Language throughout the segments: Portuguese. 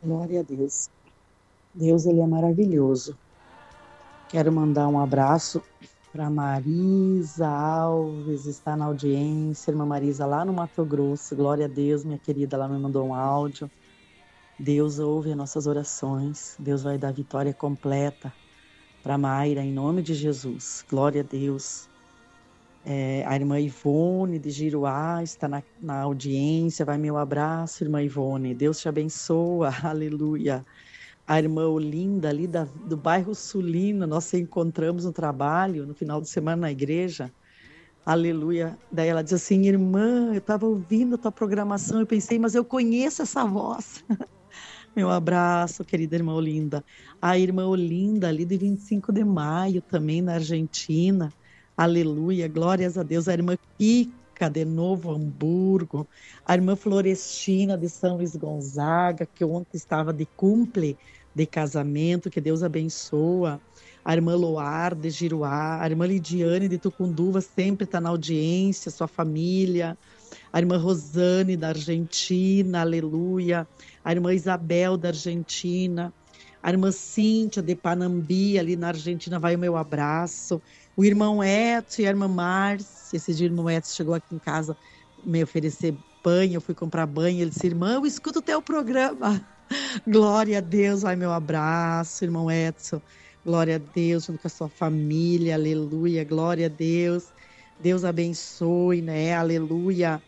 Glória a Deus. Deus, Ele é maravilhoso. Quero mandar um abraço para Marisa Alves, está na audiência. Irmã Marisa, lá no Mato Grosso. Glória a Deus, minha querida, ela me mandou um áudio. Deus ouve as nossas orações. Deus vai dar vitória completa para Mayra, em nome de Jesus. Glória a Deus. A irmã Ivone de Giruá está na audiência. Vai meu abraço, irmã Ivone. Deus te abençoa. Aleluia. A irmã Olinda, ali do bairro Sulina, nós se encontramos no trabalho, no final de semana na igreja. Aleluia. Daí ela diz assim: irmã, eu estava ouvindo a tua programação e pensei, mas eu conheço essa voz. Meu abraço, querida irmã Olinda. A irmã Olinda, ali de 25 de maio, também na Argentina. Aleluia, glórias a Deus. A irmã Kika, de Novo Hamburgo. A irmã Florestina, de São Luís Gonzaga, que ontem estava de cumple de casamento, que Deus abençoa. A irmã Loar, de Giruá. A irmã Lidiane, de Tucunduva, sempre está na audiência, sua família. A irmã Rosane, da Argentina, aleluia. A irmã Isabel, da Argentina. A irmã Cíntia, de Panambi, ali na Argentina, vai o meu abraço. O irmão Edson e a irmã Márcia. Esse dia o irmão Edson chegou aqui em casa me oferecer banho, eu fui comprar banho. Ele disse: irmã, eu escuto o teu programa. Glória a Deus, vai meu abraço, irmão Edson. Glória a Deus, junto com a sua família, aleluia, glória a Deus. Deus abençoe, né, aleluia.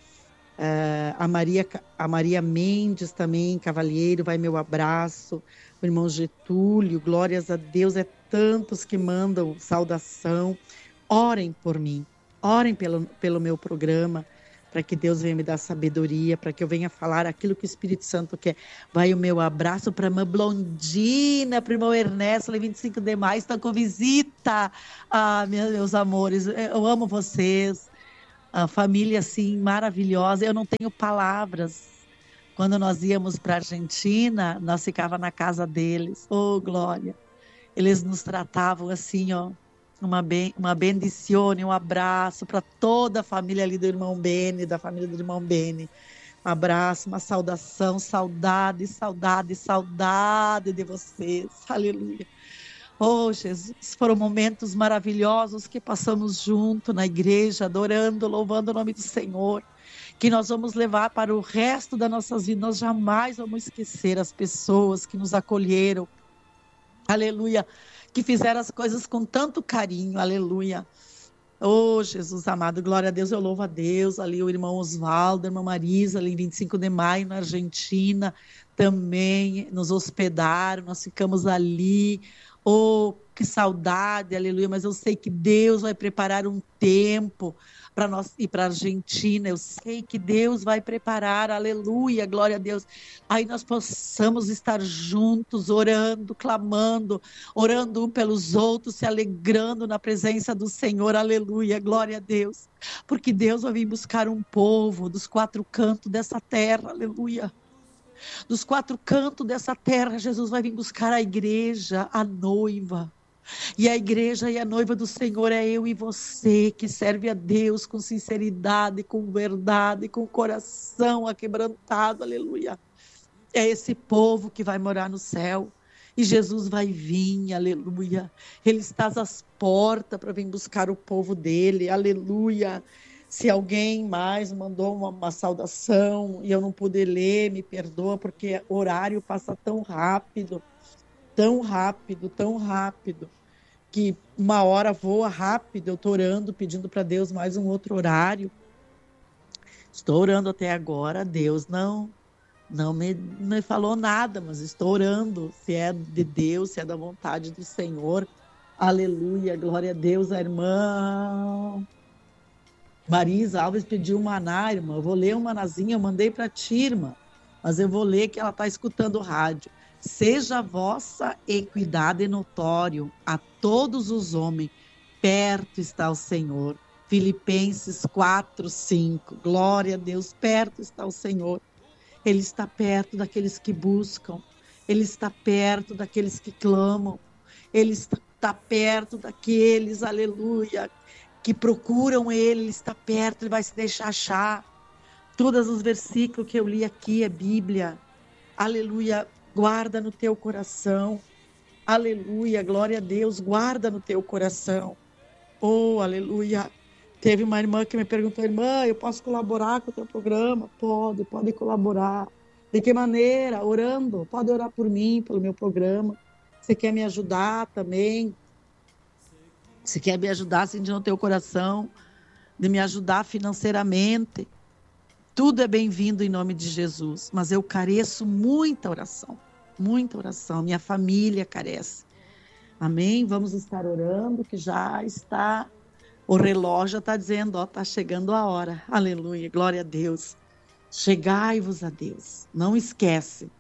A Maria Mendes também, cavalheiro, vai meu abraço. O irmão Getúlio, glórias a Deus, é tantos que mandam saudação. Orem por mim, orem pelo meu programa, para que Deus venha me dar sabedoria, para que eu venha falar aquilo que o Espírito Santo quer. Vai o meu abraço para a irmã Blondina, para o irmão Ernesto, 25 de maio, estão com visita. Meus amores, eu amo vocês. A família, assim, maravilhosa. Eu não tenho palavras. Quando nós íamos para a Argentina, nós ficávamos na casa deles. Oh, glória! Eles nos tratavam assim, ó, uma bendizione, um abraço para toda a família ali do irmão Beni, da família do irmão Beni. Um abraço, uma saudação, saudade, saudade, saudade de vocês. Aleluia! Oh, Jesus, foram momentos maravilhosos que passamos junto na igreja, adorando, louvando o nome do Senhor, que nós vamos levar para o resto das nossas vidas. Nós jamais vamos esquecer as pessoas que nos acolheram, aleluia, que fizeram as coisas com tanto carinho, aleluia. Oh, Jesus amado, glória a Deus, eu louvo a Deus. Ali o irmão Osvaldo, a irmã Marisa, ali em 25 de maio, na Argentina, também nos hospedaram, nós ficamos ali. Oh, que saudade, aleluia, mas eu sei que Deus vai preparar um tempo para nós ir para a Argentina. Eu sei que Deus vai preparar, aleluia, glória a Deus. Aí nós possamos estar juntos, orando, clamando, orando um pelos outros, se alegrando na presença do Senhor, aleluia, glória a Deus. Porque Deus vai vir buscar um povo dos quatro cantos dessa terra, aleluia. Dos quatro cantos dessa terra, Jesus vai vir buscar a igreja, a noiva. E a igreja e a noiva do Senhor é eu e você, que serve a Deus com sinceridade, com verdade, com o coração aquebrantado, aleluia. É esse povo que vai morar no céu. E Jesus vai vir, aleluia. Ele está às portas para vir buscar o povo dele, aleluia. Se alguém mais mandou uma saudação e eu não pude ler, me perdoa, porque o horário passa tão rápido, tão rápido, tão rápido, que uma hora voa rápido. Eu estou orando, pedindo para Deus mais um outro horário. Estou orando até agora, Deus não me falou nada, mas estou orando, se é de Deus, se é da vontade do Senhor. Aleluia, glória a Deus. A irmã Marisa Alves pediu um maná, irmã. Eu vou ler um manazinho, eu mandei para ti, irmã. Mas eu vou ler que ela está escutando o rádio. Seja a vossa equidade notório a todos os homens, perto está o Senhor. Filipenses 4:5. Glória a Deus, perto está o Senhor. Ele está perto daqueles que buscam. Ele está perto daqueles que clamam. Ele está perto daqueles, aleluia, que procuram ele. Ele está perto, ele vai se deixar achar. Todos os versículos que eu li aqui é Bíblia. Aleluia. guarda no teu coração. Aleluia, glória a Deus, guarda no teu coração. Oh, aleluia. Teve uma irmã que me perguntou: irmã, eu posso colaborar com o teu programa? Pode colaborar. De que maneira? Orando. Pode orar por mim, pelo meu programa. Você quer me ajudar também? Você quer me ajudar, sentindo no teu coração, de me ajudar financeiramente? Tudo é bem-vindo em nome de Jesus. Mas eu careço muita oração. Muita oração. Minha família carece. Amém? Vamos estar orando, que já está... O relógio está dizendo, ó, está chegando a hora. Aleluia, glória a Deus. Chegai-vos a Deus. Não esquece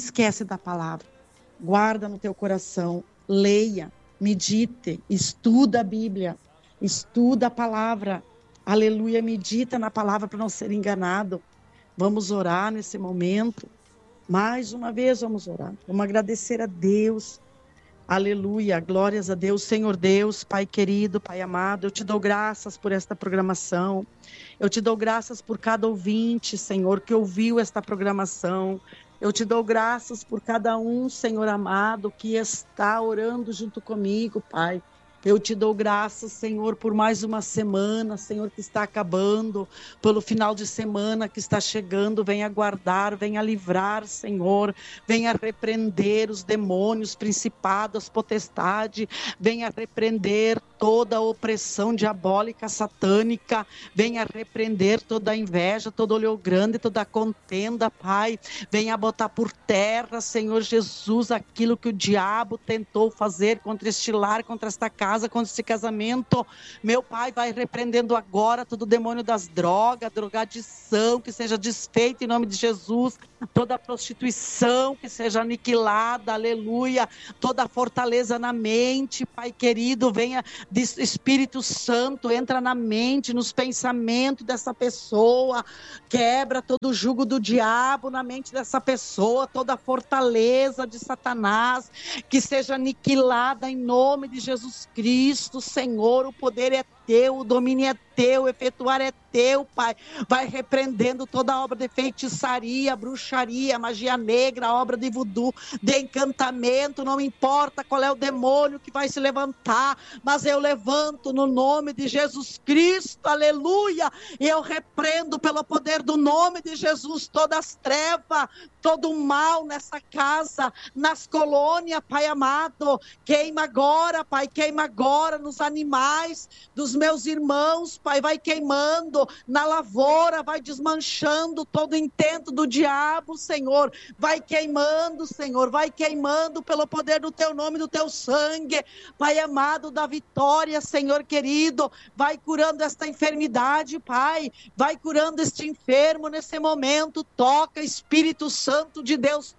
da palavra. Guarda no teu coração. Leia, medite, estuda a Bíblia. Estuda a palavra. Aleluia, medita na palavra para não ser enganado. Vamos orar nesse momento. Mais uma vez vamos orar. Vamos agradecer a Deus. Aleluia, glórias a Deus. Senhor Deus, Pai querido, Pai amado, eu te dou graças por esta programação. Eu te dou graças por cada ouvinte, Senhor, que ouviu esta programação. Eu te dou graças por cada um, Senhor amado, que está orando junto comigo, Pai. Eu te dou graças, Senhor, por mais uma semana, Senhor, que está acabando, pelo final de semana que está chegando. Venha guardar, venha livrar, Senhor, venha repreender os demônios, principados, potestade, venha repreender toda a opressão diabólica, satânica, venha repreender toda a inveja, todo olho grande, toda a contenda, Pai, venha botar por terra, Senhor Jesus, aquilo que o diabo tentou fazer contra este lar, contra esta casa, contra este casamento. Meu Pai, vai repreendendo agora todo o demônio das drogas, drogadição, que seja desfeito em nome de Jesus, toda a prostituição que seja aniquilada, aleluia, toda a fortaleza na mente, Pai querido, venha Espírito Santo, entra na mente, nos pensamentos dessa pessoa, quebra todo o jugo do diabo na mente dessa pessoa, toda a fortaleza de Satanás, que seja aniquilada em nome de Jesus Cristo. Senhor, o poder é teu, o domínio é teu, o efetuar é teu, Pai. Vai repreendendo toda a obra de feitiçaria, bruxaria, magia negra, obra de voodoo, de encantamento, não importa qual é o demônio que vai se levantar, mas eu levanto no nome de Jesus Cristo, aleluia, e eu repreendo pelo poder do nome de Jesus todas as trevas, todo o mal nessa casa, nas colônias, Pai amado. Queima agora, Pai, queima agora nos animais dos meus irmãos, Pai, vai queimando na lavoura, vai desmanchando todo o intento do diabo, Senhor, vai queimando, Senhor, vai queimando pelo poder do teu nome, do teu sangue, Pai amado, da vitória, Senhor querido, vai curando esta enfermidade, Pai, vai curando este enfermo nesse momento. Toca, Espírito Santo de Deus,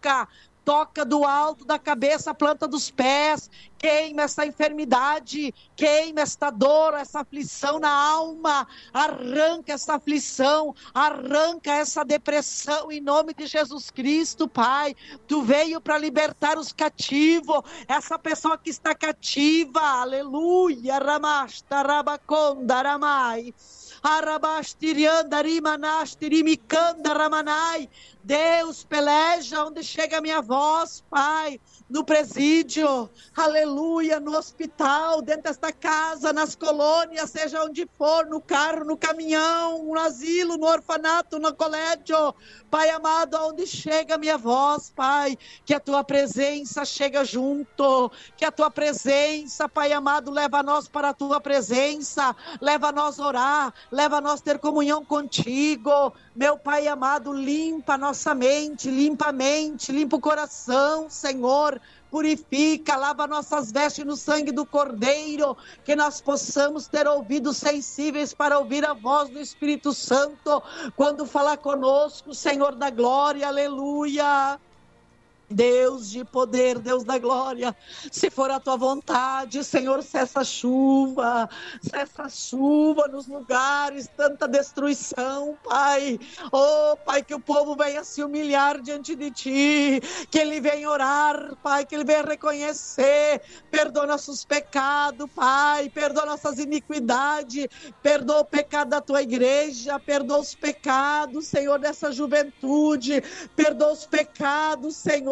toca do alto da cabeça à planta dos pés, queima essa enfermidade, queima esta dor, essa aflição na alma, arranca essa aflição, arranca essa depressão em nome de Jesus Cristo, Pai. Tu veio para libertar os cativos, essa pessoa que está cativa, aleluia, ramasta, rabaconda, ramai, arabastirianda, rimanastirimicanda, ramanai. Deus, peleja onde chega a minha voz, Pai, no presídio, aleluia, no hospital, dentro desta casa, nas colônias, seja onde for, no carro, no caminhão, no asilo, no orfanato, no colégio, Pai amado, aonde chega a minha voz, Pai, que a tua presença chega junto, que a tua presença, Pai amado, leva nós para a tua presença, leva nós orar, leva nós ter comunhão contigo, meu Pai amado, limpa a nossa mente, limpa a mente, limpa o coração, Senhor, purifica, lava nossas vestes no sangue do Cordeiro, que nós possamos ter ouvidos sensíveis para ouvir a voz do Espírito Santo, quando falar conosco, Senhor da glória, aleluia. Deus de poder, Deus da glória, se for a tua vontade, Senhor, cessa a chuva nos lugares, tanta destruição, Pai, oh Pai, que o povo venha se humilhar diante de Ti, que ele venha orar, Pai, que ele venha reconhecer, perdoa nossos pecados, Pai, perdoa nossas iniquidades, perdoa o pecado da Tua igreja, perdoa os pecados, Senhor, dessa juventude, perdoa os pecados, Senhor,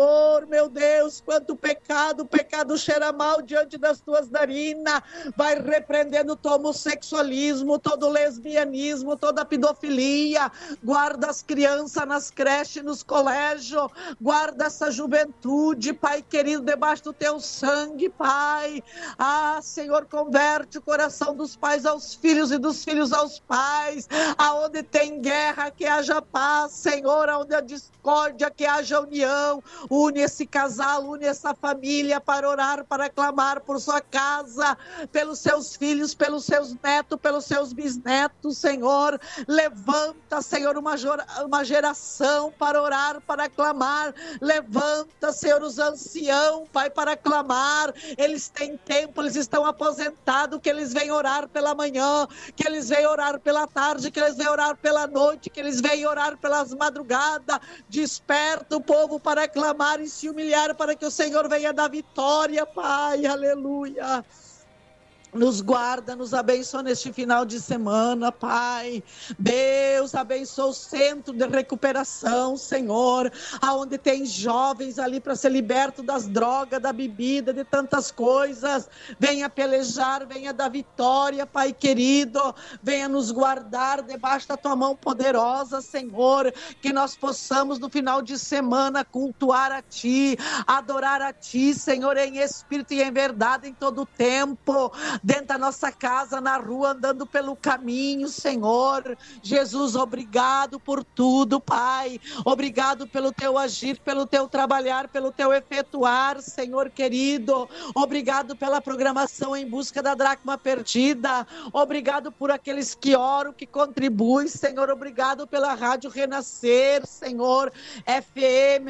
Senhor, meu Deus, quanto pecado, o pecado cheira mal diante das tuas narinas. Vai repreendendo todo homossexualismo, todo lesbianismo, toda pedofilia. Guarda as crianças nas creches, nos colégios. Guarda essa juventude, Pai querido, debaixo do teu sangue, Pai. Ah, Senhor, converte o coração dos pais aos filhos e dos filhos aos pais. Aonde tem guerra, que haja paz, Senhor. Aonde há discórdia, que haja união. Une esse casal, une essa família para orar, para clamar por sua casa, pelos seus filhos, pelos seus netos, pelos seus bisnetos, Senhor. Levanta, Senhor, uma geração para orar, para clamar. Levanta, Senhor, os anciãos, Pai, para clamar. Eles têm tempo, eles estão aposentados, que eles venham orar pela manhã, que eles venham orar pela tarde, que eles venham orar pela noite, que eles venham orar pelas madrugadas. Desperta o povo para clamar e se humilhar, para que o Senhor venha dar vitória, Pai, aleluia. Nos guarda, nos abençoa neste final de semana, Pai. Deus, abençoa o centro de recuperação, Senhor, aonde tem jovens ali para ser liberto das drogas, da bebida, de tantas coisas. Venha pelejar, venha dar vitória, Pai querido. Venha nos guardar debaixo da tua mão poderosa, Senhor. Que nós possamos no final de semana cultuar a Ti, adorar a Ti, Senhor, em espírito e em verdade, em todo o tempo. Dentro da nossa casa, na rua, andando pelo caminho, Senhor. Jesus, obrigado por tudo, Pai. Obrigado pelo teu agir, pelo teu trabalhar, pelo teu efetuar, Senhor querido. Obrigado pela programação em busca da dracma perdida. Obrigado por aqueles que oram, que contribuem, Senhor. Obrigado pela Rádio Renascer, Senhor. FM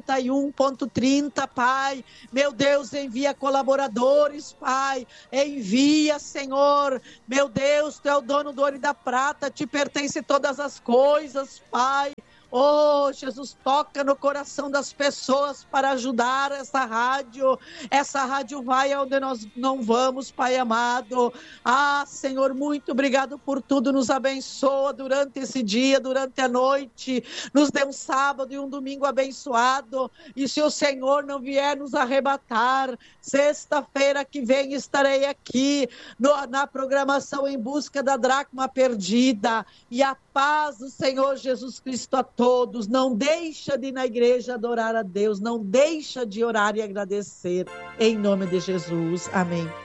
91.30, Pai. Meu Deus, envia colaboradores, Pai. Envia, Senhor, meu Deus, Tu é o dono do ouro e da prata, Te pertence todas as coisas, Pai. Oh, Jesus, toca no coração das pessoas para ajudar essa rádio. Essa rádio vai aonde nós não vamos, Pai amado. Ah, Senhor, muito obrigado por tudo. Nos abençoa durante esse dia, durante a noite. Nos dê um sábado e um domingo abençoado. E se o Senhor não vier nos arrebatar, sexta-feira que vem estarei aqui na programação em busca da dracma perdida. E a paz do Senhor Jesus Cristo a todos. Não deixa de ir na igreja adorar a Deus. Não deixa de orar e agradecer. Em nome de Jesus. Amém.